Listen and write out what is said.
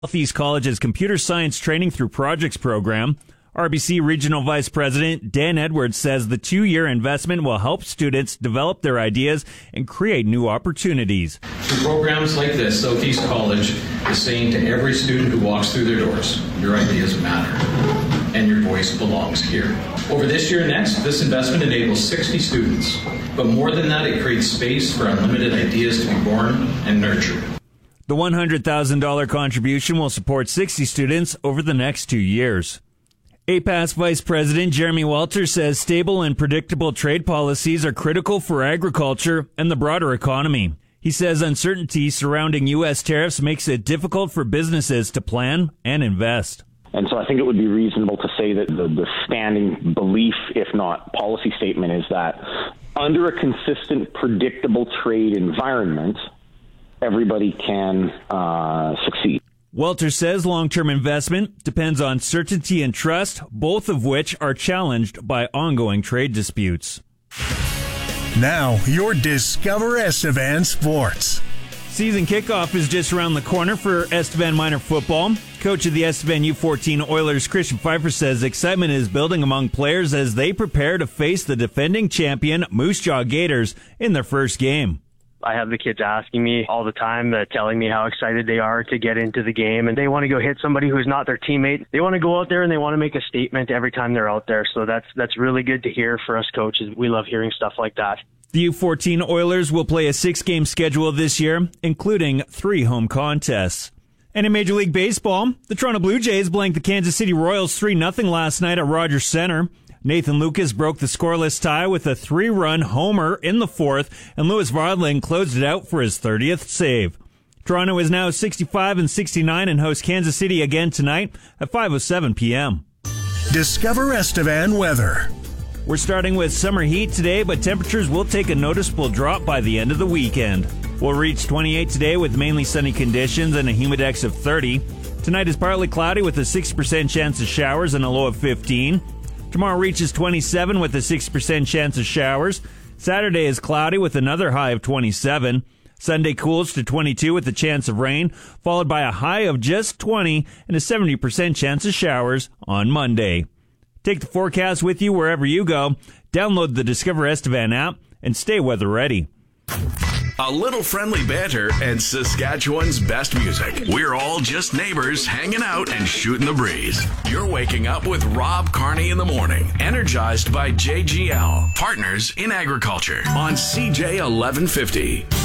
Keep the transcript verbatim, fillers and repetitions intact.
Southeast College's computer science training through projects program. R B C Regional Vice President Dan Edwards says the two-year investment will help students develop their ideas and create new opportunities. Through programs like this, Southeast College is saying to every student who walks through their doors, your ideas matter and your voice belongs here. Over this year and next, this investment enables sixty students. But more than that, it creates space for unlimited ideas to be born and nurtured. The one hundred thousand dollars contribution will support sixty students over the next two years. A P A S Vice President Jeremy Welter says stable and predictable trade policies are critical for agriculture and the broader economy. He says uncertainty surrounding U S tariffs makes it difficult for businesses to plan and invest. And so I think it would be reasonable to say that the, the standing belief, if not policy statement, is that under a consistent, predictable trade environment, everybody can uh, succeed. Welter says long-term investment depends on certainty and trust, both of which are challenged by ongoing trade disputes. Now, your Discover Estevan Sports. Season kickoff is just around the corner for Estevan Minor football. Coach of the Estevan U fourteen Oilers, Christian Pfeiffer, says excitement is building among players as they prepare to face the defending champion Moose Jaw Gators in their first game. I have the kids asking me all the time, uh, telling me how excited they are to get into the game, and they want to go hit somebody who's not their teammate. They want to go out there and they want to make a statement every time they're out there. So that's that's really good to hear for us coaches. We love hearing stuff like that. The U fourteen Oilers will play a six-game schedule this year, including three home contests. And in Major League Baseball, the Toronto Blue Jays blanked the Kansas City Royals three nothing last night at Rogers Center. Nathan Lucas broke the scoreless tie with a three-run homer in the fourth, and Louis Varland closed it out for his thirtieth save. Toronto is now sixty-five and sixty-nine and hosts Kansas City again tonight at five oh seven p.m. Discover Estevan weather. We're starting with summer heat today, but temperatures will take a noticeable drop by the end of the weekend. We'll reach twenty-eight today with mainly sunny conditions and a humidex of thirty. Tonight is partly cloudy with a sixty percent chance of showers and a low of fifteen. Tomorrow reaches twenty-seven with a sixty percent chance of showers. Saturday is cloudy with another high of twenty-seven. Sunday cools to twenty-two with a chance of rain, followed by a high of just twenty and a seventy percent chance of showers on Monday. Take the forecast with you wherever you go. Download the Discover Estevan app and stay weather ready. A little friendly banter and Saskatchewan's best music. We're all just neighbors hanging out and shooting the breeze. You're waking up with Rob Carney in the morning. Energized by J G L, partners in agriculture on C J eleven fifty.